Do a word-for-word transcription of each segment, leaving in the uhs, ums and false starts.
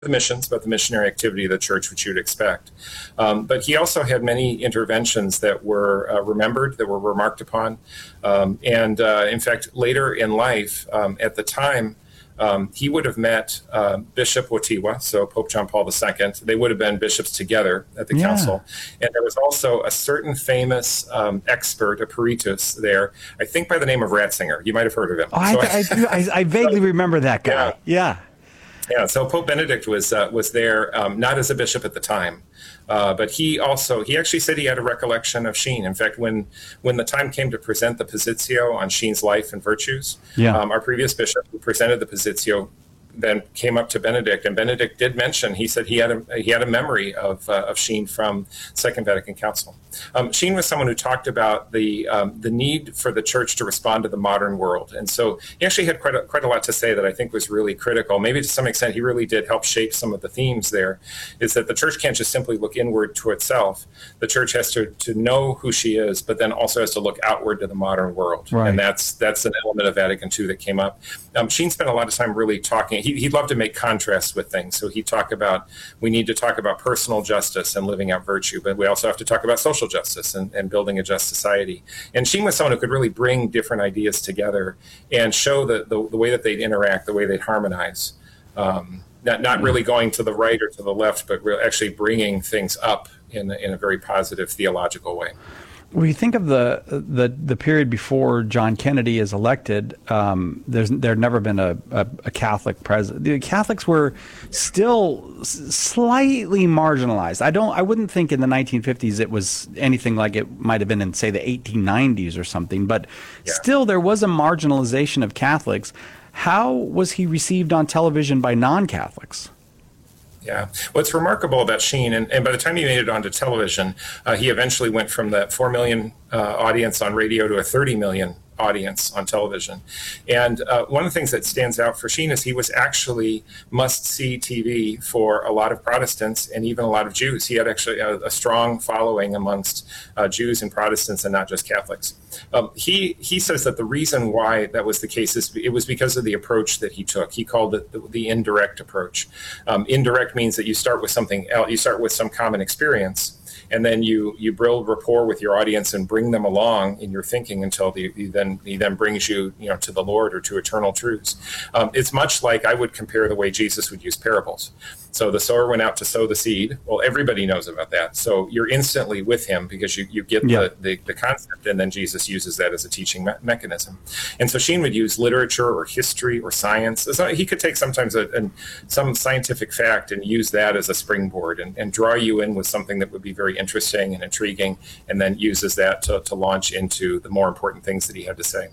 the missions, about the missionary activity of the church, which you'd expect. Um, but he also had many interventions that were uh, remembered, that were remarked upon. Um, and uh, in fact, later in life, um, at the time, um, he would have met uh, Bishop Wojtyła, so Pope John Paul the Second. They would have been bishops together at the Yeah. council. And there was also a certain famous um, expert, a peritus there, I think by the name of Ratzinger. You might have heard of him. Oh, I, So I, do- I, I vaguely remember that guy. Yeah. Yeah, so Pope Benedict was uh, was there, um, not as a bishop at the time, uh, but he also, he actually said he had a recollection of Sheen. In fact, when when the time came to present the Positio on Sheen's life and virtues, Yeah. um, our previous bishop who presented the Positio then came up to Benedict, and Benedict did mention, he said he had a he had a memory of uh, of Sheen from Second Vatican Council. Um, Sheen was someone who talked about the um, the need for the church to respond to the modern world, and so he actually had quite a, quite a lot to say that I think was really critical. Maybe to some extent he really did help shape some of the themes there. Is that the church can't just simply look inward to itself. The church has to to know who she is, but then also has to look outward to the modern world, Right. and that's that's an element of Vatican Two that came up. Um, Sheen spent a lot of time really talking. He, he'd love to make contrasts with things. So he talked about, we need to talk about personal justice and living out virtue, but we also have to talk about social justice and, and building a just society. And Sheen was someone who could really bring different ideas together and show the, the, the way that they'd interact, the way they'd harmonize. Um, not, not really going to the right or to the left, but re- actually bringing things up in, a- in a very positive theological way. When you think of the the the period before John Kennedy is elected, um, there's there had never been a, a, a Catholic president. The Catholics were still s- slightly marginalized. I don't. I wouldn't think in the nineteen fifties it was anything like it might have been in, say, the eighteen nineties or something. But Yeah. still, there was a marginalization of Catholics. How was he received on television by non-Catholics? Yeah. What's remarkable about Sheen, and, and by the time he made it onto television, uh, he eventually went from that four million uh, audience on radio to a thirty million audience on television. And uh, one of the things that stands out for Sheen is he was actually must-see T V for a lot of Protestants and even a lot of Jews. He had actually a, a strong following amongst uh, Jews and Protestants and not just Catholics. Um, he he says that the reason why that was the case is it was because of the approach that he took. He called it the, the indirect approach. Um, indirect means that you start with something else, you start with some common experience, and then you you build rapport with your audience and bring them along in your thinking until the, he then he then brings you you know to the Lord or to eternal truths. Um, it's much like I would compare the way Jesus would use parables. So the sower went out to sow the seed. Well, everybody knows about that. So you're instantly with him because you, you get Yeah. the, the, the concept, and then Jesus uses that as a teaching me- mechanism. And so Sheen would use literature or history or science. So he could take sometimes a, a, some scientific fact and use that as a springboard and, and draw you in with something that would be very interesting and intriguing, and then uses that to, to launch into the more important things that he had to say.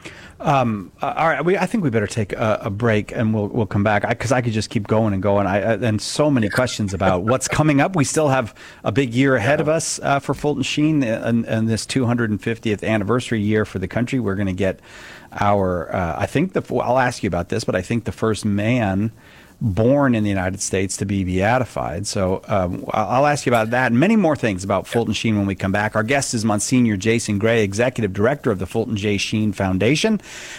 Um, uh, all right, we, I think we better take a, a break, and we'll we'll come back because I, I could just keep going and going. I, I and so many questions about what's coming up. We still have a big year ahead of us uh, for Fulton Sheen and, and this two hundred fiftieth anniversary year for the country. We're going to get our, uh, I think the I'll ask you about this, but I think the first man born in the United States to be beatified. So um, I'll ask you about that and many more things about Fulton Sheen when we come back. Our guest is Monsignor Jason Gray, Executive Director of the Fulton J. Sheen Foundation,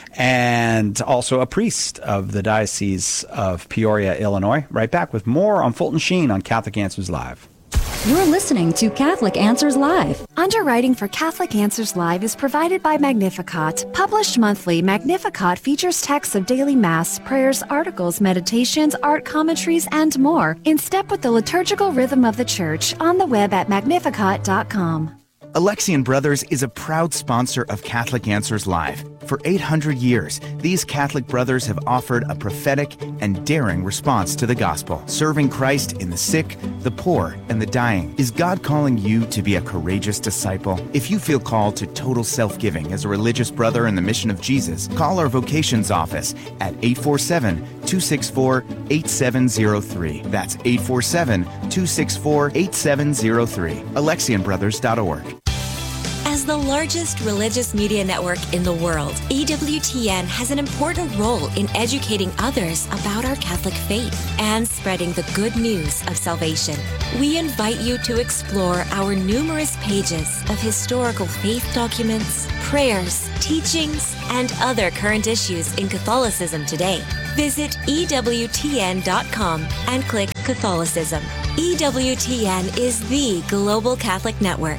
and also a priest of the Diocese of Peoria, Illinois. Right back with more on Fulton Sheen on Catholic Answers Live. You're listening to Catholic Answers Live. Underwriting for Catholic Answers Live is provided by Magnificat. Published monthly, Magnificat features texts of daily Mass, prayers, articles, meditations, art commentaries, and more, in step with the liturgical rhythm of the Church, on the web at magnificat dot com. Alexian Brothers is a proud sponsor of Catholic Answers Live. For eight hundred years, these Catholic brothers have offered a prophetic and daring response to the gospel, serving Christ in the sick, the poor, and the dying. Is God calling you to be a courageous disciple? If you feel called to total self-giving as a religious brother in the mission of Jesus, call our vocations office at eight four seven, two six four, eight seven zero three. That's eight four seven, two six four, eight seven zero three. Alexian Brothers dot org. As the largest religious media network in the world, E W T N has an important role in educating others about our Catholic faith and spreading the good news of salvation. We invite you to explore our numerous pages of historical faith documents, prayers, teachings, and other current issues in Catholicism today. Visit E W T N dot com and click Catholicism. E W T N is the global Catholic network.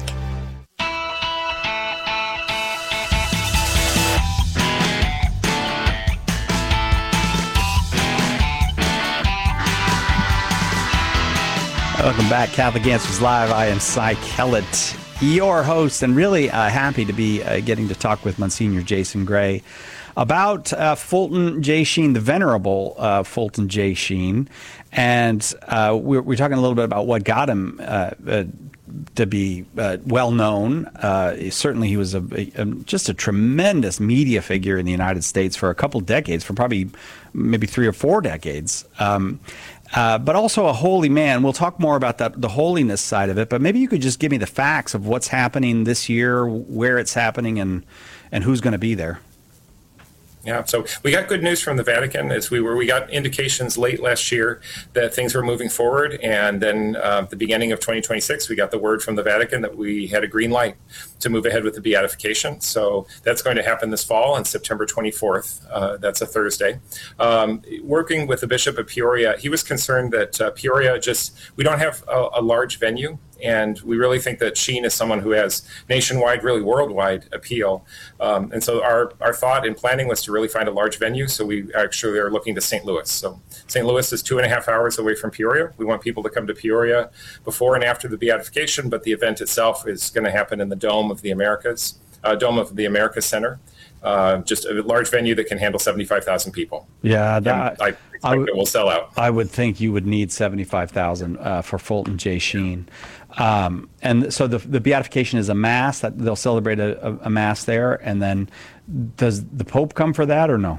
Welcome back, Catholic Answers Live. I am Cy Kellett, your host, and really uh, happy to be uh, getting to talk with Monsignor Jason Gray about uh, Fulton J. Sheen, the venerable uh, Fulton J. Sheen. And uh, we're, we're talking a little bit about what got him uh, uh, to be uh, well known. Uh, certainly, he was a, a just a tremendous media figure in the United States for a couple decades, for probably maybe three or four decades. Um, Uh, but also a holy man. We'll talk more about that, the holiness side of it. But maybe you could just give me the facts of what's happening this year, where it's happening, and and who's going to be there. Yeah, so we got good news from the Vatican as we were. We got indications late last year that things were moving forward, and then uh, at the beginning of twenty twenty-six, we got the word from the Vatican that we had a green light to move ahead with the beatification. So that's going to happen this fall on September twenty-fourth. Uh, that's a Thursday. Um, working with the Bishop of Peoria, he was concerned that uh, Peoria just we don't have a, a large venue. And we really think that Sheen is someone who has nationwide, really worldwide appeal. Um, and so our, our thought and planning was to really find a large venue. So we actually are looking to Saint Louis. So Saint Louis is two and a half hours away from Peoria. We want people to come to Peoria before and after the beatification, but the event itself is going to happen in the Dome of the Americas, uh, Dome of the Americas Center. Uh, just a large venue that can handle seventy-five thousand people. Yeah, that, I expect I w- it will sell out. I would think you would need seventy-five thousand uh, for Fulton J. Sheen. Um, and so the the beatification is a mass that they'll celebrate a, a, a mass there, and then does the Pope come for that or no?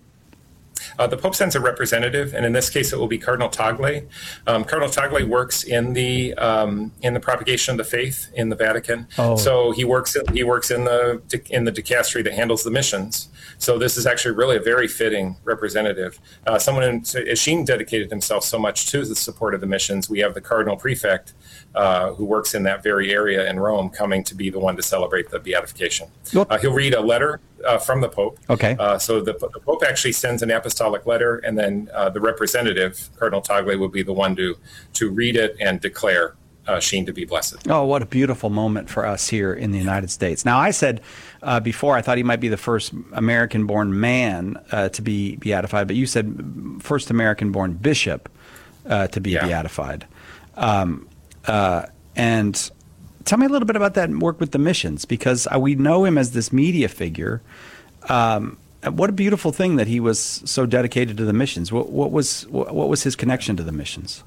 Uh, the Pope sends a representative, and in this case, it will be Cardinal Tagle. Um, Cardinal Tagle works in the um, in the propagation of the faith in the Vatican. Oh. So he works in, he works in the in the dicastery that handles the missions. So this is actually really a very fitting representative. Uh, someone, in, as Sheen dedicated himself so much to the support of the missions, we have the Cardinal Prefect, uh, who works in that very area in Rome, coming to be the one to celebrate the beatification. Uh, he'll read a letter uh, from the Pope. Okay. Uh, so the, the Pope actually sends an apostolic letter, and then uh, the representative, Cardinal Tagle, will be the one to to read it and declare uh, Sheen to be blessed. Oh, what a beautiful moment for us here in the United States. Now, I said uh, before I thought he might be the first American-born man uh, to be beatified, but you said first American-born bishop uh, to be Yeah. beatified. Um, uh, and tell me a little bit about that work with the missions, because uh, we know him as this media figure. Um, what a beautiful thing that he was so dedicated to the missions. What, what was what was his connection to the missions?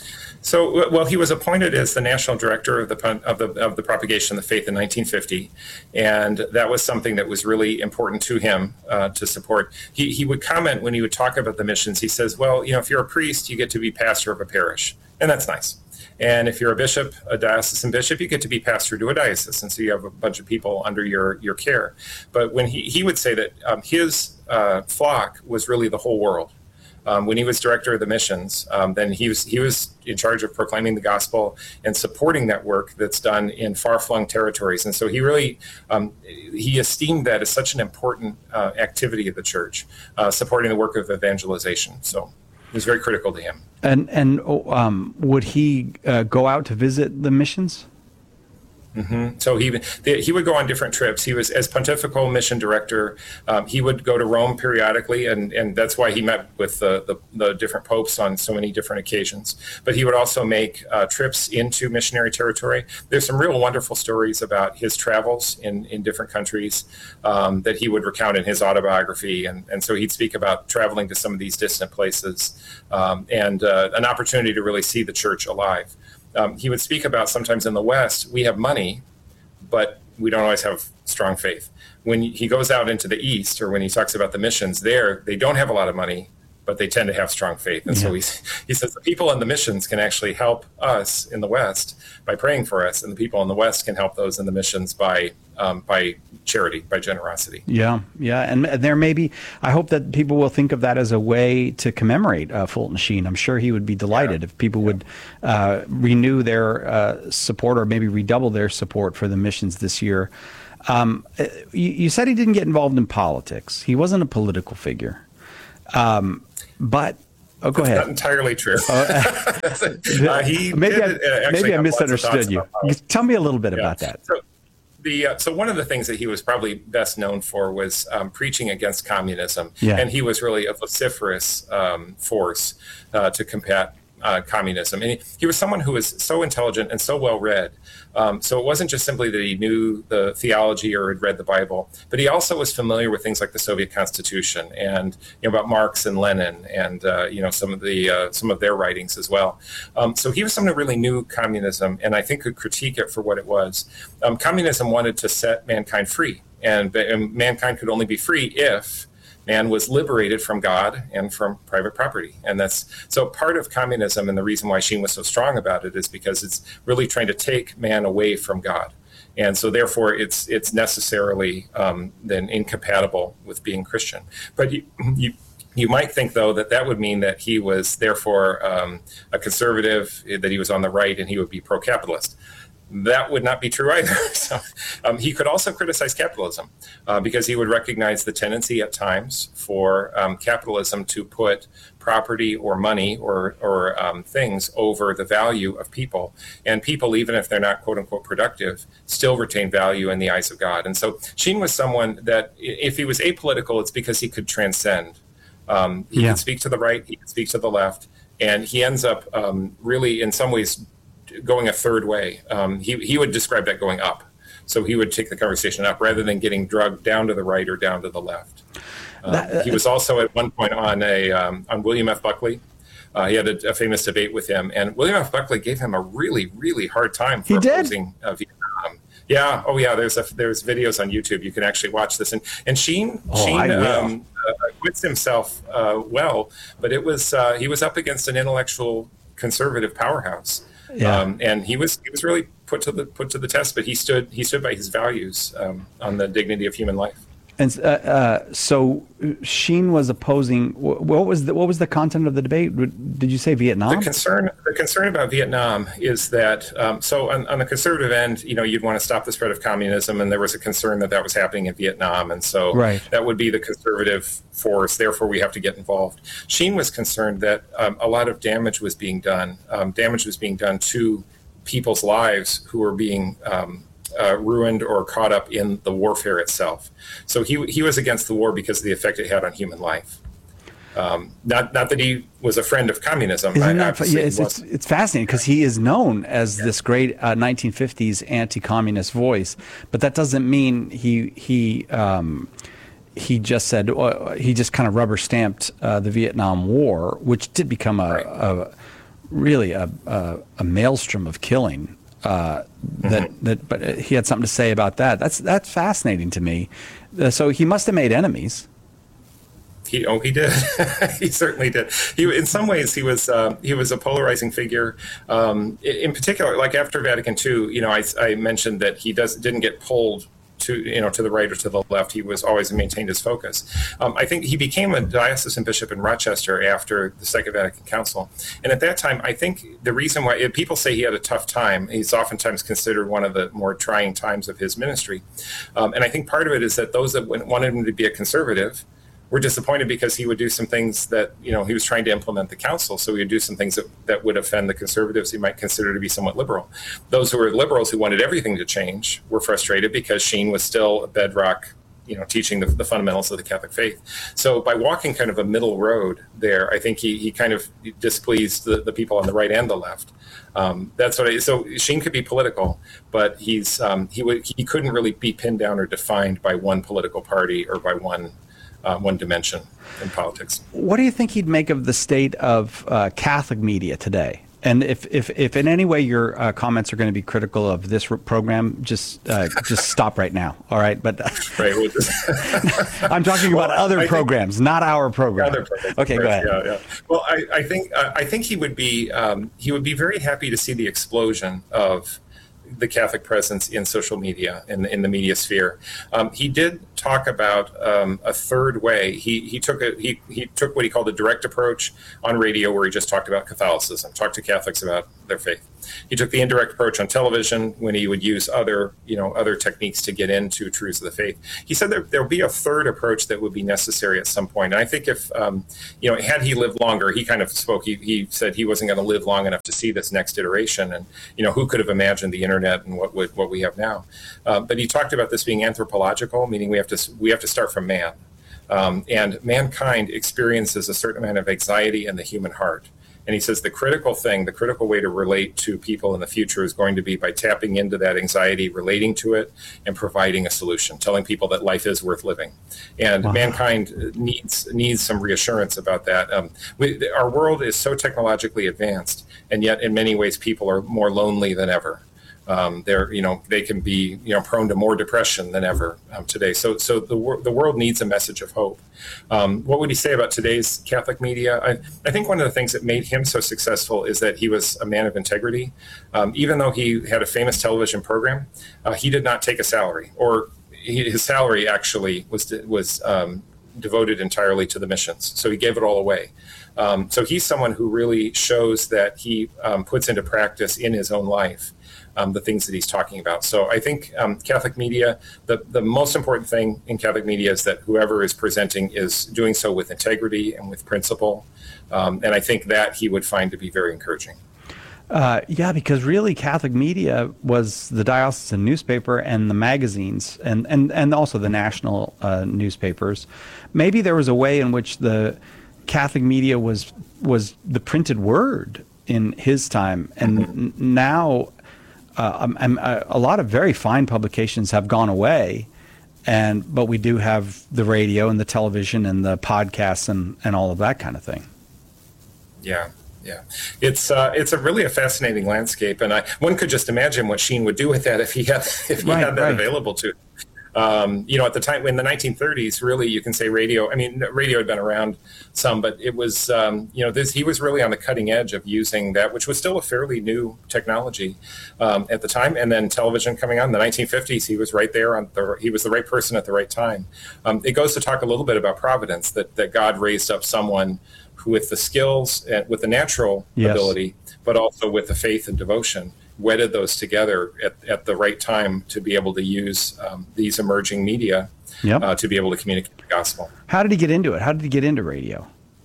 So, well, he was appointed as the national director of the of the of the propagation of the faith in nineteen fifty, and that was something that was really important to him uh, to support. He he would comment when he would talk about the missions. He says, "Well, you know, if you're a priest, you get to be pastor of a parish, and that's nice. And if you're a bishop, a diocesan bishop, you get to be pastor to a diocese, and so you have a bunch of people under your your care." But when he he would say that um, his uh, flock was really the whole world. Um, when he was director of the missions, um, then he was he was in charge of proclaiming the gospel and supporting that work that's done in far-flung territories. And so he really um, he esteemed that as such an important uh, activity of the church, uh, supporting the work of evangelization. So it was very critical to him. And and um, would he uh, go out to visit the missions? Mm-hmm. So he he would go on different trips. He was, as pontifical mission director, um, he would go to Rome periodically, and, and that's why he met with the, the, the different popes on so many different occasions. But he would also make uh, trips into missionary territory. There's some real wonderful stories about his travels in, in different countries um, that he would recount in his autobiography. And, and so he'd speak about traveling to some of these distant places um, and uh, an opportunity to really see the church alive. Um, he would speak about sometimes in the West, we have money, but we don't always have strong faith. When he goes out into the East, or when he talks about the missions there, they don't have a lot of money, but they tend to have strong faith. And yeah. so he, he says the people in the missions can actually help us in the West by praying for us, and the people in the West can help those in the missions by um, by charity, by generosity. Yeah, yeah. And there may be, I hope that people will think of that as a way to commemorate uh, Fulton Sheen. I'm sure he would be delighted yeah. if people yeah. would uh, renew their uh, support, or maybe redouble their support for the missions this year. Um, you, you said he didn't get involved in politics. He wasn't a political figure. Um, but oh, go That's ahead. not entirely true. uh, he maybe did, I, uh, actually maybe I have lots of misunderstood thoughts you. about politics. Tell me a little bit Yeah. about that. So, the uh, so one of the things that he was probably best known for was um, preaching against communism, Yeah. and he was really a vociferous um, force uh, to combat uh, communism. And he, he was someone who was so intelligent and so well read. Um, so it wasn't just simply that he knew the theology or had read the Bible, but he also was familiar with things like the Soviet Constitution and you know about Marx and Lenin and uh, you know some of the uh, some of their writings as well. Um, so he was someone who really knew communism, and I think could critique it for what it was. Um, communism wanted to set mankind free, and, and mankind could only be free if man was liberated from God and from private property. And that's so part of communism, and the reason why Sheen was so strong about it is because it's really trying to take man away from God. And so therefore it's it's necessarily um, then incompatible with being Christian. But you, you you might think, though, that that would mean that he was therefore um, a conservative, that he was on the right, and he would be pro-capitalist. That would not be true either. So um, he could also criticize capitalism uh, because he would recognize the tendency at times for um, capitalism to put property or money or, or um, things over the value of people. And people, even if they're not quote unquote productive, still retain value in the eyes of God. And so Sheen was someone that if he was apolitical, it's because he could transcend. Um, he Yeah. could speak to the right, he could speak to the left, and he ends up um, really in some ways going a third way. Um, he, he would describe that going up. So he would take the conversation up rather than getting drugged down to the right or down to the left. Um, That- he was also at one point on a um, on William F. Buckley. Uh, he had a, a famous debate with him, and William F. Buckley gave him a really, really hard time for He did? opposing uh, Vietnam. Yeah. Oh, yeah. There's a, there's videos on YouTube. You can actually watch this. And and Sheen Oh, Sheen I will. um, uh, acquits himself uh, well, but it was uh, he was up against an intellectual conservative powerhouse. Yeah. Um, and he was he was really put to the put to the test, but he stood he stood by his values um, on the dignity of human life. And uh, uh, so Sheen was opposing. wh- What was the what was the content of the debate? Did you say Vietnam? The concern the concern about Vietnam is that um, so on, on the conservative end, you know, you'd want to stop the spread of communism, and there was a concern that that was happening in Vietnam, and so Right. that would be the conservative force. Therefore, we have to get involved. Sheen was concerned that um, a lot of damage was being done. Um, damage was being done to people's lives who were being um, Uh, ruined or caught up in the warfare itself. So he he was against the war because of the effect it had on human life. Um, not not that he was a friend of communism. Isn't I- that, obviously yeah, he it's, it's, wasn't. it's fascinating because he is known as this great uh, nineteen fifties anti-communist voice, but that doesn't mean he he um, he just said uh, he just kind of rubber stamped uh, the Vietnam War, which did become a, Right. a really a, a, a maelstrom of killing. Uh, that Mm-hmm. that, but he had something to say about that. That's that's fascinating to me. Uh, so he must have made enemies. He, oh, he did. He certainly did. He, in some ways, he was uh, he was a polarizing figure. Um, in, in particular, like after Vatican Two, you know, I, I mentioned that he does didn't get pulled to you know to the right or to the left. He was always maintained his focus. Um, I think he became a diocesan bishop in Rochester after the Second Vatican Council, and at that time, I think the reason why if people say he had a tough time, he's oftentimes considered one of the more trying times of his ministry, um, and I think part of it is that those that wanted him to be a conservative were disappointed because he would do some things that, you know, he was trying to implement the council. So he would do some things that, that would offend the conservatives he might consider to be somewhat liberal. Those who were liberals who wanted everything to change were frustrated because Sheen was still a bedrock, you know, teaching the, the fundamentals of the Catholic faith. So by walking kind of a middle road there, I think he, he kind of displeased the, the people on the right and the left. Um, that's what I, so Sheen could be political, but he's, um, he would, he couldn't really be pinned down or defined by one political party or by one Uh, one dimension in politics. What do you think he'd make of the state of uh, Catholic media today? And if, if, if in any way your uh, comments are going to be critical of this r- program, just uh, just stop right now. All right, but Right. We'll just I'm talking about Well, other I think- programs, not our program. Other programs, Okay, of go course. ahead. Yeah, yeah. Well, I, I think uh, I think he would be um, he would be very happy to see the explosion of the Catholic presence in social media, in, in the media sphere. Um, he did talk about um, a third way. He he took a he he took what he called a direct approach on radio, where he just talked about Catholicism, talked to Catholics about their faith. He took the indirect approach on television when he would use other, you know, other techniques to get into truths of the faith. He said that there'll be a third approach that would be necessary at some point. And I think if, um, you know, had he lived longer, he kind of spoke, he, he said he wasn't going to live long enough to see this next iteration. And, you know, who could have imagined the internet and what would, what we have now? Uh, but he talked about this being anthropological, meaning we have to, we have to start from man. Um, and mankind experiences a certain amount of anxiety in the human heart. And he says the critical thing, the critical way to relate to people in the future is going to be by tapping into that anxiety, relating to it, and providing a solution, telling people that life is worth living. And wow. mankind needs needs some reassurance about that. Um, we, our world is so technologically advanced, and yet in many ways people are more lonely than ever. Um, they're, you know, they can be, you know, prone to more depression than ever um, today. So, so the wor- the world needs a message of hope. Um, what would he say about today's Catholic media? I, I think one of the things that made him so successful is that he was a man of integrity. Um, even though he had a famous television program, uh, he did not take a salary, or he, his salary actually was was um, devoted entirely to the missions. So he gave it all away. Um, so he's someone who really shows that he um, puts into practice in his own life Um, the things that he's talking about. So I think um, Catholic media, the, the most important thing in Catholic media is that whoever is presenting is doing so with integrity and with principle. Um, and I think that he would find to be very encouraging. Uh, yeah, because really Catholic media was the diocesan newspaper and the magazines and, and, and also the national uh, newspapers. Maybe there was a way in which the Catholic media was was the printed word in his time. And mm-hmm. now Uh, um, um, uh, a lot of very fine publications have gone away, and but we do have the radio and the television and the podcasts and, and all of that kind of thing. Yeah, yeah, it's uh, it's a really a fascinating landscape, and I one could just imagine what Sheen would do with that if he had if he right, had that right. available to him. Um, you know, at the time in the nineteen thirties, really, you can say radio. I mean, radio had been around some, but it was, um, you know, this, he was really on the cutting edge of using that, which was still a fairly new technology um, at the time. And then television coming on in the nineteen fifties, he was right there on the. He was the right person at the right time. Um, it goes to talk a little bit about providence, that that God raised up someone who, with the skills and with the natural yes. ability, but also with the faith and devotion, wedded those together at, at the right time to be able to use um, these emerging media yep. uh, to be able to communicate the gospel. How did he get into it? How did he get into radio?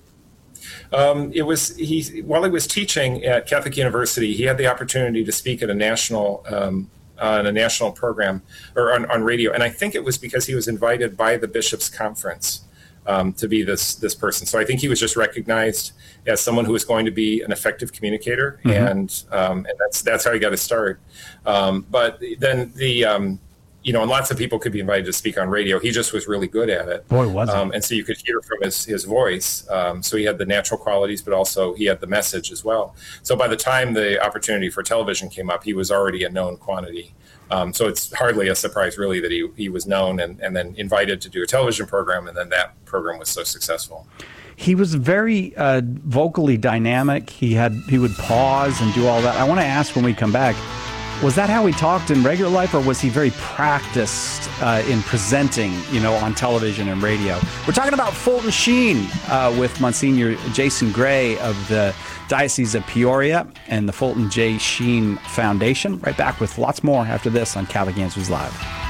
Um, it was he while he was teaching at Catholic University, he had the opportunity to speak at a national um, on a national program or on, on radio, and I think it was because he was invited by the Bishops' Conference um, to be this this person. So I think he was just recognized as someone who was going to be an effective communicator, mm-hmm. and um, and that's that's how he got his start. Um, but then the um, you know, and lots of people could be invited to speak on radio. He just was really good at it. Boy, was he. Um, and so you could hear from his his voice. Um, so he had the natural qualities, but also he had the message as well. So by the time the opportunity for television came up, he was already a known quantity. Um, so it's hardly a surprise, really, that he he was known and, and then invited to do a television program, and then that program was so successful. He was very uh, vocally dynamic. He had he would pause and do all that. I want to ask when we come back, was that how he talked in regular life, or was he very practiced uh, in presenting, you know, on television and radio? We're talking about Fulton Sheen uh, with Monsignor Jason Gray of the Diocese of Peoria and the Fulton J. Sheen Foundation. Right back with lots more after this on Catholic Answers Live.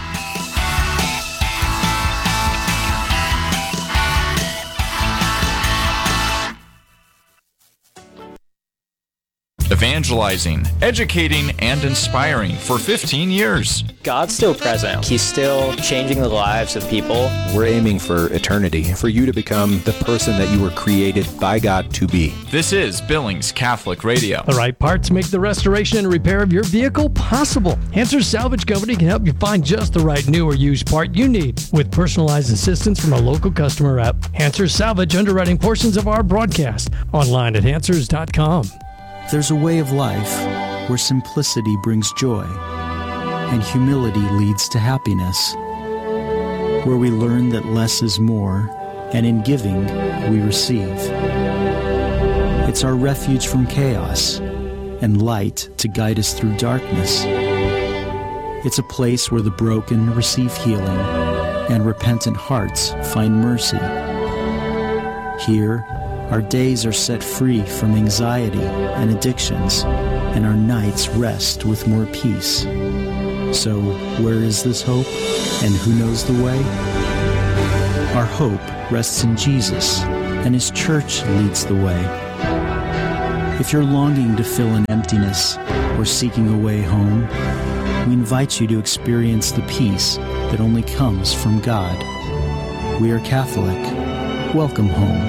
Evangelizing, educating, and inspiring for fifteen years. God's still present. He's still changing the lives of people. We're aiming for eternity, for you to become the person that you were created by God to be. This is Billings Catholic Radio. The right parts make the restoration and repair of your vehicle possible. Answers Salvage Company can help you find just the right new or used part you need with personalized assistance from a local customer rep. Answers Salvage underwriting portions of our broadcast online at answers dot com. There's a way of life where simplicity brings joy and humility leads to happiness, where we learn that less is more, and in giving, we receive. It's our refuge from chaos and light to guide us through darkness. It's a place where the broken receive healing and repentant hearts find mercy. Here, our days are set free from anxiety and addictions, and our nights rest with more peace. So, where is this hope, and who knows the way? Our hope rests in Jesus, and His church leads the way. If you're longing to fill an emptiness or seeking a way home, we invite you to experience the peace that only comes from God. We are Catholic. Welcome home.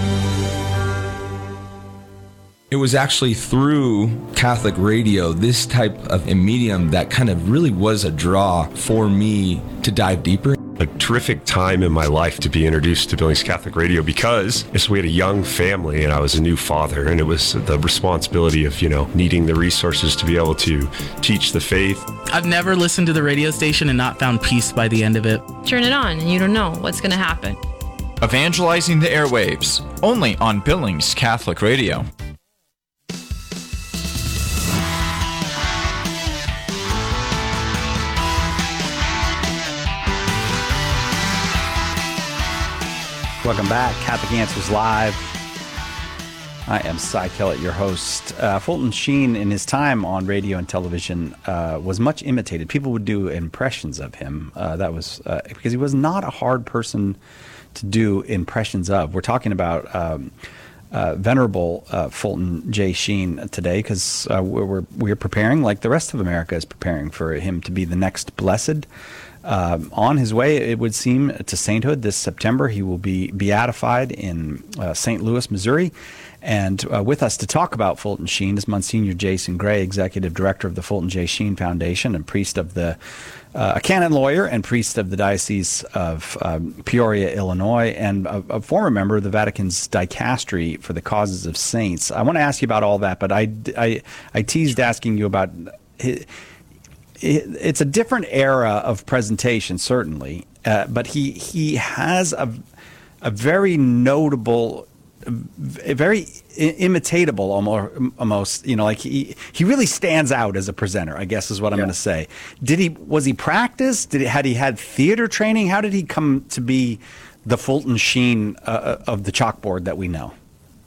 It was actually through Catholic radio, this type of a medium, that kind of really was a draw for me to dive deeper. A terrific time in my life to be introduced to Billings Catholic Radio because yes, we had a young family and I was a new father, and it was the responsibility of, you know, needing the resources to be able to teach the faith. I've never listened to the radio station and not found peace by the end of it. Turn it on and you don't know what's going to happen. Evangelizing the airwaves, only on Billings Catholic Radio. Welcome back, Catholic Answers Live. I am Cy Kellett, your host. Uh, Fulton Sheen, in his time on radio and television, uh, was much imitated. People would do impressions of him. Uh, that was uh, because he was not a hard person to do impressions of. We're talking about um, uh, Venerable uh, Fulton J. Sheen today because uh, we're we're preparing, like the rest of America is preparing, for him to be the next blessed. Um, on his way, it would seem, to sainthood this September. He will be beatified in uh, Saint Louis, Missouri. And uh, with us to talk about Fulton Sheen is Monsignor Jason Gray, Executive Director of the Fulton J. Sheen Foundation and priest of the, uh, a canon lawyer and priest of the Diocese of um, Peoria, Illinois, and a, a former member of the Vatican's dicastery for the causes of saints. I want to ask you about all that, but I, I, I teased asking you about his, it's a different era of presentation, certainly, uh, but he he has a a very notable, a very imitatable, almost, almost you know, like he he really stands out as a presenter, I guess is what I'm yeah. going to say. Did he was he practiced? Did he, had he had theater training? How did he come to be the Fulton Sheen uh, of the chalkboard that we know?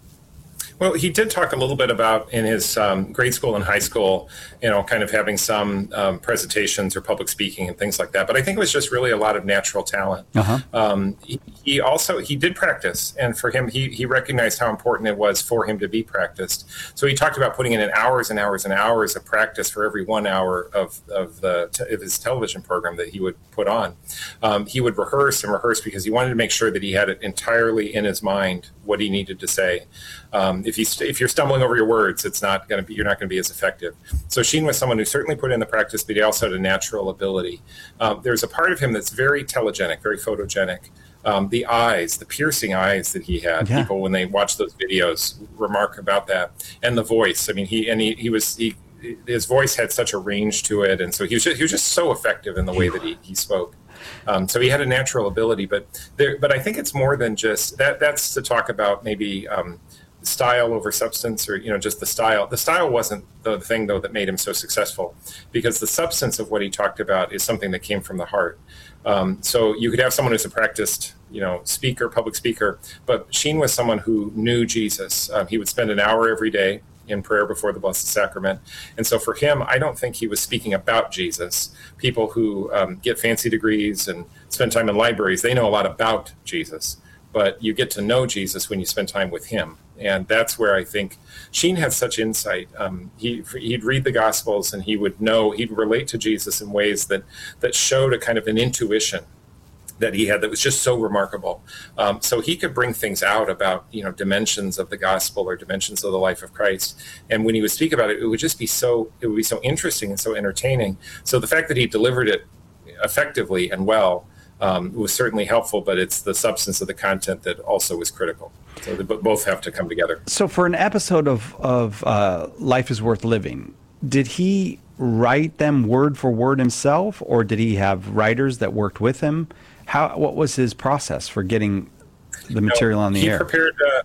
Well, he did talk a little bit about in his um, grade school and high school, you know, kind of having some um, presentations or public speaking and things like that. But I think it was just really a lot of natural talent. Uh-huh. Um, he, he also, he did practice. And for him, he, he recognized how important it was for him to be practiced. So he talked about putting in hours and hours and hours of practice for every one hour of, of, the, of his television program that he would put on. Um, he would rehearse and rehearse because he wanted to make sure that he had it entirely in his mind, what he needed to say. Um, if you st- if you're stumbling over your words, it's not going to be you're not going to be as effective. So Sheen was someone who certainly put in the practice, but he also had a natural ability. Um, there's a part of him that's very telegenic, very photogenic. Um, the eyes, the piercing eyes that he had. Yeah. People when they watch those videos remark about that, and the voice. I mean, he and he he was he his voice had such a range to it, and so he was just, he was just so effective in the way that he he spoke. Um, so he had a natural ability, but there, but I think it's more than just that. That's to talk about maybe. Um, style over substance, or you know, just the style. The style wasn't the thing though that made him so successful, because the substance of what he talked about is something that came from the heart. Um, so you could have someone who's a practiced, you know, speaker, public speaker, but Sheen was someone who knew Jesus. Um, he would spend an hour every day in prayer before the Blessed Sacrament. And so for him, I don't think he was speaking about Jesus. People who um, get fancy degrees and spend time in libraries, they know a lot about Jesus, but you get to know Jesus when you spend time with him. And that's where I think Sheen had such insight. Um, he, he'd read the Gospels and he would know, he'd relate to Jesus in ways that, that showed a kind of an intuition that he had that was just so remarkable. Um, so he could bring things out about, you know, dimensions of the gospel or dimensions of the life of Christ. And when he would speak about it, it would just be so, it would be so interesting and so entertaining. So the fact that he delivered it effectively and well um, was certainly helpful, but it's the substance of the content that also was critical. So they both have to come together. So for an episode of, of uh, Life is Worth Living, did he write them word for word himself, or did he have writers that worked with him? How, what was his process for getting the material no, on the he air? Prepared, uh,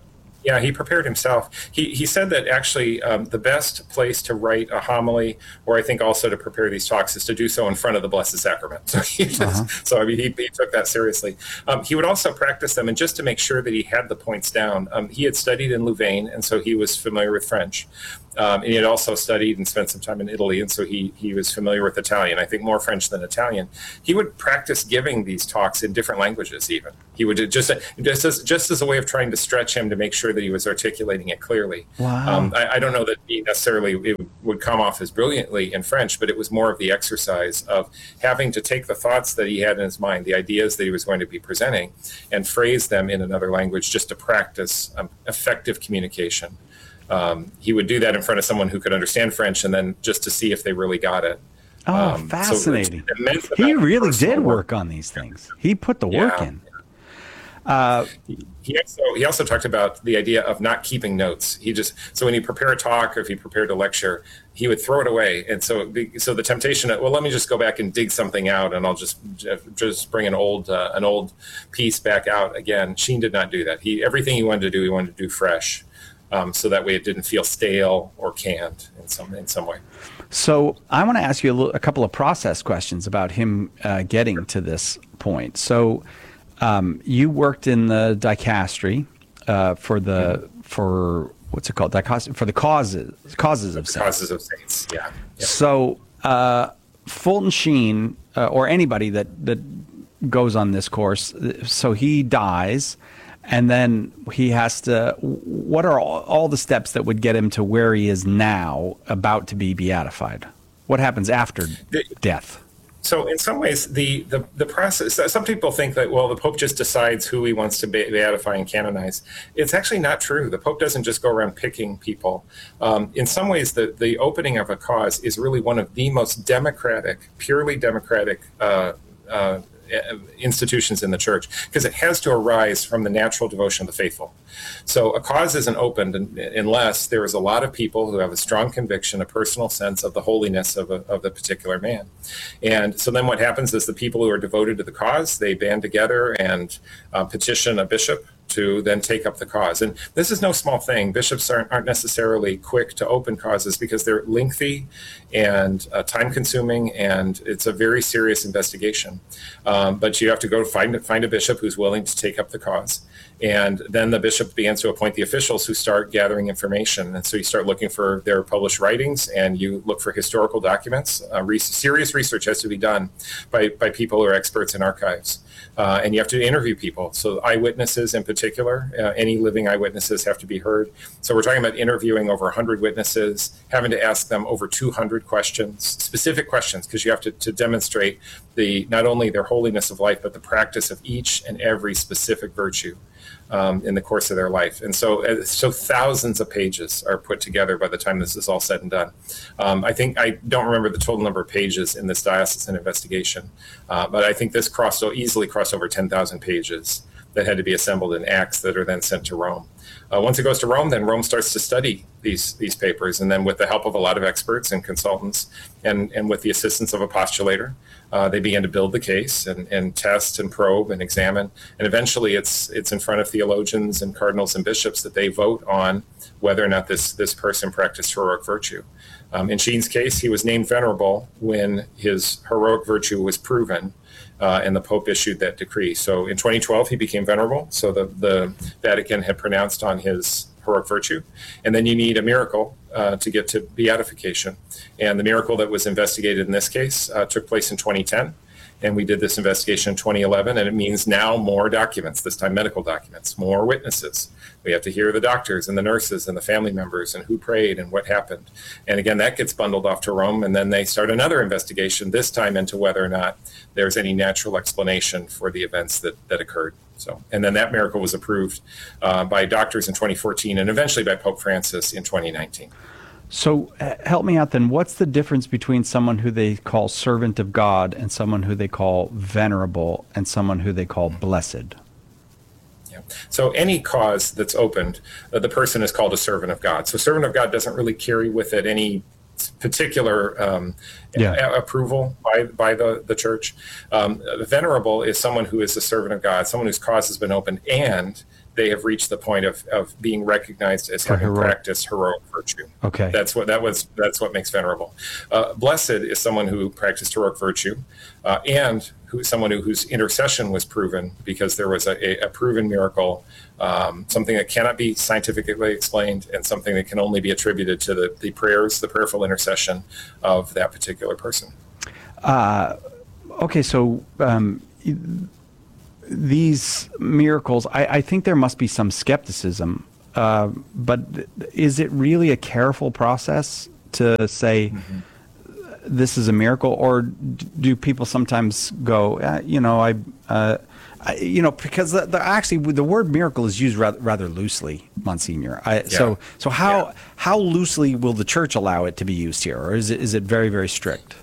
Yeah, he prepared himself. He he said that actually um, the best place to write a homily, or I think also to prepare these talks, is to do so in front of the Blessed Sacrament. So, he just, uh-huh. so I mean, he, he took that seriously. Um, he would also practice them, and just to make sure that he had the points down, um, he had studied in Louvain, and so he was familiar with French. Um, and he had also studied and spent some time in Italy, and so he he was familiar with Italian. I think more French than Italian. He would practice giving these talks in different languages. Even he would just just as just as a way of trying to stretch him to make sure that he was articulating it clearly. Wow. Um, I, I don't know that he necessarily it would come off as brilliantly in French, but it was more of the exercise of having to take the thoughts that he had in his mind, the ideas that he was going to be presenting, and phrase them in another language just to practice um, effective communication. Um, he would do that in front of someone who could understand French, and then just to see if they really got it. Oh, um, fascinating. So he really did work on these things. He put the work yeah. in. Uh, he also he also talked about the idea of not keeping notes. He just so when he prepared a talk or if he prepared a lecture, he would throw it away. And so so the temptation of, well, let me just go back and dig something out, and I'll just just bring an old uh, an old piece back out again. Sheen did not do that. He everything he wanted to do, he wanted to do fresh, um, so that way it didn't feel stale or canned in some in some way. So I want to ask you a, little, a couple of process questions about him uh, getting to this point. So. Um, you worked in the dicastery uh, for the mm-hmm. for what's it called Dicastery for the causes causes of saints. Causes of saints, yeah. Yep. So uh, Fulton Sheen uh, or anybody that that goes on this course, so he dies, and then he has to. What are all, all the steps that would get him to where he is now, about to be beatified? What happens after the, death? So in some ways, the, the, the process, some people think that, well, the Pope just decides who he wants to beatify and canonize. It's actually not true. The Pope doesn't just go around picking people. Um, in some ways, the, the opening of a cause is really one of the most democratic, purely democratic uh, uh, institutions in the church, because it has to arise from the natural devotion of the faithful. So a cause isn't opened unless there is a lot of people who have a strong conviction, a personal sense of the holiness of, a, of the particular man. And so then what happens is the people who are devoted to the cause, they band together and uh, petition a bishop to then take up the cause. And this is no small thing. Bishops aren't, aren't necessarily quick to open causes because they're lengthy and uh, time-consuming, and it's a very serious investigation. Um, but you have to go find find a bishop who's willing to take up the cause. And then the bishop begins to appoint the officials who start gathering information. And so you start looking for their published writings, and you look for historical documents. Uh, re- serious research has to be done by, by people who are experts in archives. Uh, and you have to interview people. So eyewitnesses in particular, uh, any living eyewitnesses have to be heard. So we're talking about interviewing over one hundred witnesses, having to ask them over two hundred questions, specific questions, because you have to, to demonstrate the not only their holiness of life, but the practice of each and every specific virtue um, in the course of their life. And so, uh, so thousands of pages are put together by the time this is all said and done. Um, I think, I don't remember the total number of pages in this diocesan investigation, uh, but I think this crossed easily crossed over ten thousand pages that had to be assembled in acts that are then sent to Rome. Uh, once it goes to Rome, then Rome starts to study these these papers, and then with the help of a lot of experts and consultants, and, and with the assistance of a postulator, uh, they begin to build the case and, and test and probe and examine, and eventually it's it's in front of theologians and cardinals and bishops that they vote on whether or not this this person practiced heroic virtue. Um, in Sheen's case, he was named venerable when his heroic virtue was proven, Uh, and the Pope issued that decree. So in twenty twelve, he became venerable. So the, the Vatican had pronounced on his heroic virtue. And then you need a miracle uh, to get to beatification. And the miracle that was investigated in this case uh, took place in twenty ten. And we did this investigation in twenty eleven, and it means now more documents, this time medical documents, more witnesses. We have to hear the doctors and the nurses and the family members and who prayed and what happened. And again, that gets bundled off to Rome, and then they start another investigation, this time into whether or not there's any natural explanation for the events that, that occurred. So, and then that miracle was approved uh, by doctors in twenty fourteen and eventually by Pope Francis in twenty nineteen. So uh, help me out then. What's the difference between someone who they call servant of God and someone who they call venerable and someone who they call blessed? Yeah. So any cause that's opened, uh, the person is called a servant of God. So servant of God doesn't really carry with it any particular um, yeah. a- approval by by the, the church. Um, venerable is someone who is a servant of God, someone whose cause has been opened, and they have reached the point of, of being recognized as having heroic. practiced heroic virtue. Okay. That's what that was. That's what makes venerable. Uh, blessed is someone who practiced heroic virtue, uh, and who someone who, whose intercession was proven because there was a, a, a proven miracle, um, something that cannot be scientifically explained, and something that can only be attributed to the, the prayers, the prayerful intercession of that particular person. Uh, okay, so um, these miracles, I, I think there must be some skepticism, uh, but is it really a careful process to say mm-hmm. this is a miracle, or do people sometimes go, uh, you know, I, uh, I, you know, because the, the, actually the word miracle is used rather, rather loosely, Monsignor. I, yeah. So, so how yeah. how loosely will the church allow it to be used here, or is it is it very very strict?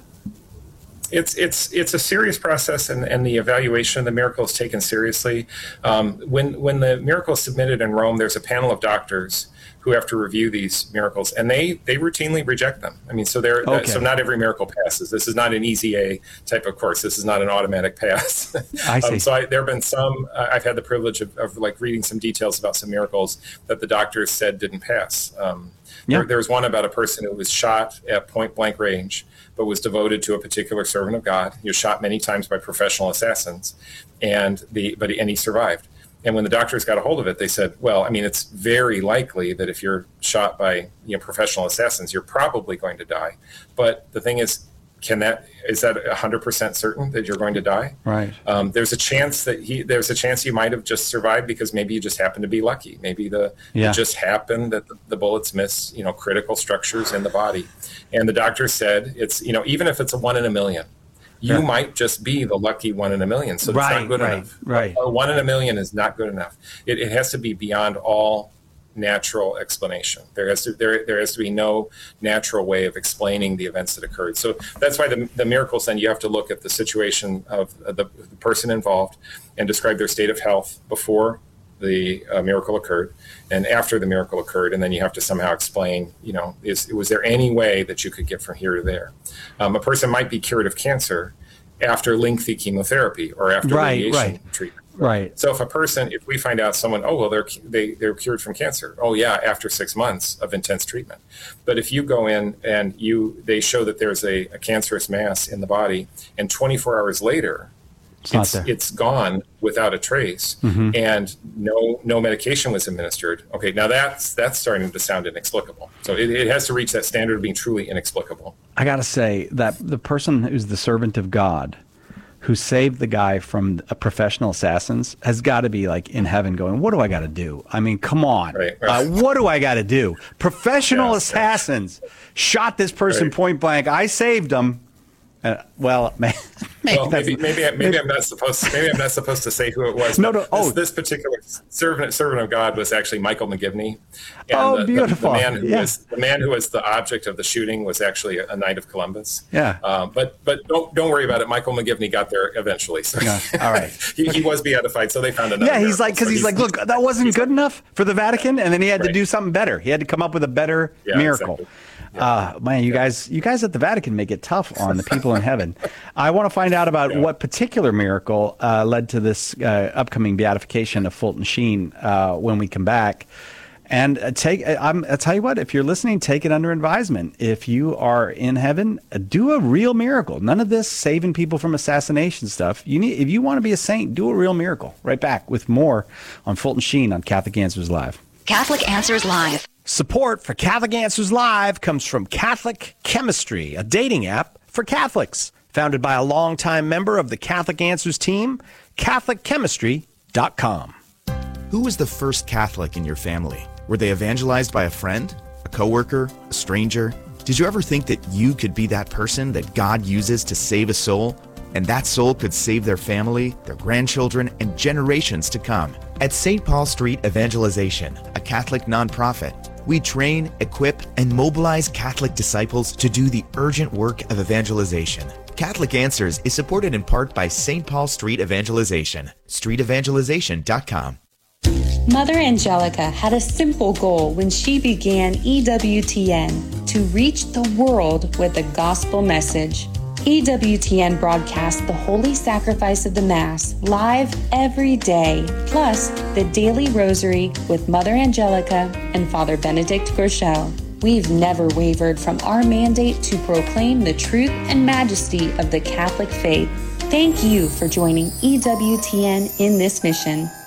It's it's it's a serious process, and, and the evaluation of the miracle is taken seriously. Um, when when the miracle is submitted in Rome, there's a panel of doctors who have to review these miracles, and they they routinely reject them. I mean, so they're okay. so not every miracle passes. This is not an easy A type of course. This is not an automatic pass. I see. um, so I, there have been some. Uh, I've had the privilege of, of like reading some details about some miracles that the doctors said didn't pass. Um, yeah. there, there was one about a person who was shot at point blank range, but was devoted to a particular servant of God. He was shot many times by professional assassins, and the but he, and he survived. And when the doctors got a hold of it, they said, well, I mean, it's very likely that if you're shot by you know professional assassins, you're probably going to die. But the thing is, can that is that one hundred percent certain that you're going to die? Right. Um, there's a chance that he there's a chance you might have just survived because maybe you just happened to be lucky. Maybe the yeah. it just happened that the, the bullets miss you know critical structures in the body. And the doctor said it's you know even if it's a one in a million, you yeah. might just be the lucky one in a million. So right, it's not good right, enough. Right. A one in a million is not good enough. It, it has to be beyond all natural explanation. There has to there there has to be no natural way of explaining the events that occurred. So that's why the, the miracles, then you have to look at the situation of the, the person involved and describe their state of health before the uh, miracle occurred and after the miracle occurred, and then you have to somehow explain, you know, is was there any way that you could get from here to there? Um, a person might be cured of cancer after lengthy chemotherapy or after right, radiation right. treatment. Right. So if a person, if we find out someone, oh, well, they're they, they're cured from cancer. Oh, yeah, after six months of intense treatment. But if you go in and you they show that there's a, a cancerous mass in the body, and twenty-four hours later, it's it's, not there. it's gone without a trace, mm-hmm. and no no medication was administered. Okay, now that's that's starting to sound inexplicable. So it, it has to reach that standard of being truly inexplicable. I got to say that the person who's the servant of God, who saved the guy from uh, professional assassins, has got to be like in heaven going, what do I got to do? I mean, come on. Right, right. Uh, what do I got to do? Professional yeah, assassins yeah. shot this person right. point blank. I saved them. Uh, well, maybe, well, maybe, maybe, maybe, maybe I'm not supposed. To, maybe I'm not supposed to say who it was. No, no. This, oh, this particular servant, servant of God was actually Michael McGivney. And oh, the, beautiful. The, the man who yeah. was the man who was the object of the shooting was actually a, a Knight of Columbus. Yeah. Um, but but don't don't worry about it. Michael McGivney got there eventually. So yeah. All right. he, he was beatified, so they found another. Yeah, he's miracle. like because so he's, he's like, look, that wasn't good enough for the Vatican, and then he had right. to do something better. He had to come up with a better yeah, miracle. Exactly. Yeah. Uh, man, you yeah. guys, you guys at the Vatican make it tough on the people in heaven. I want to find out about yeah. what particular miracle uh, led to this uh, upcoming beatification of Fulton Sheen uh, when we come back. And uh, take, I'm, I'll tell you what, if you're listening, take it under advisement. If you are in heaven, uh, do a real miracle. None of this saving people from assassination stuff. You need, if you want to be a saint, do a real miracle. Right back with more on Fulton Sheen on Catholic Answers Live. Catholic Answers Live. Support for Catholic Answers Live comes from Catholic Chemistry, a dating app for Catholics. Founded by a longtime member of the Catholic Answers team, Catholic Chemistry dot com. Who was the first Catholic in your family? Were they evangelized by a friend, a coworker, a stranger? Did you ever think that you could be that person that God uses to save a soul? And that soul could save their family, their grandchildren, and generations to come. At Saint Paul Street Evangelization, a Catholic nonprofit, we train, equip, and mobilize Catholic disciples to do the urgent work of evangelization. Catholic Answers is supported in part by Saint Paul Street Evangelization, street evangelization dot com. Mother Angelica had a simple goal when she began E W T N: to reach the world with the gospel message. E W T N broadcasts the Holy Sacrifice of the Mass live every day, plus the Daily Rosary with Mother Angelica and Father Benedict Groeschel. We've never wavered from our mandate to proclaim the truth and majesty of the Catholic faith. Thank you for joining E W T N in this mission.